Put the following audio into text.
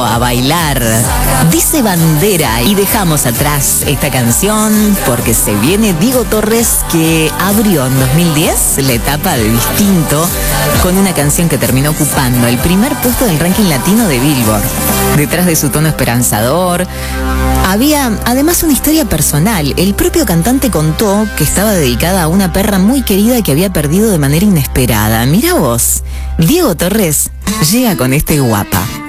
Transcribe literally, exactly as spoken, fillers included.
A bailar, dice Bandera, y dejamos atrás esta canción porque se viene Diego Torres, que abrió en dos mil diez la etapa de Distinto con una canción que terminó ocupando el primer puesto del ranking latino de Billboard. Detrás de su tono esperanzador había además una historia personal. El propio cantante contó que estaba dedicada a una perra muy querida que había perdido de manera inesperada. Mira vos, Diego Torres llega con este Guapa.